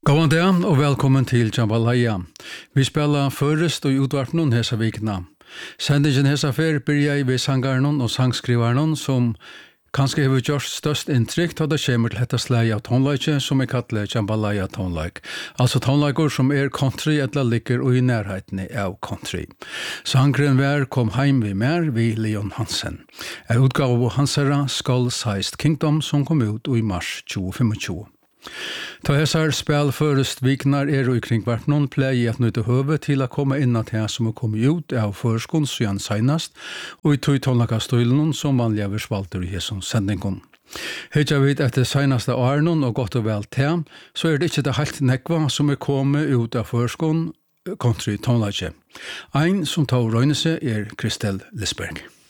God dag og velkommen til Jambalaya. Vi spelar først og utvartnen hesa vikna. Sendingen hesa fer byrja ved sangarnon og sangskrivarnon som kanskje har gjort størst inntrykk da det kommer til dette slag av tonleike som kallet Jambalaya tonleik. Altså tonleiker som country eller ligger og i nærheten av country. Sangren vær kom heim vi mer ved Leon Hansen. Utgave av Hansera Skull Sized Kingdom som kom ut i mars 2025. Ta hesar spel først viknar og i kring hvert noen plei at nøyde høve til å komme inn at her som kommet ut av førskon siden senast og i tog tonlakastøylen som vanlige versvalter i hesson sendingen. Hedja vid etter senaste årene og godt og vel til, så det ikke det helt nekva som kommet ut av førskon country tonlake. Ein som tar røyne seg Kristel Lisberg.